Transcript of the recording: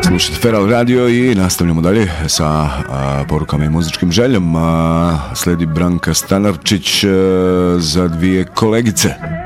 Slušajte Feral Radio i nastavljamo dalje sa porukama i muzičkim željom. Sledi Branka Stanarčić za dvije kolegice.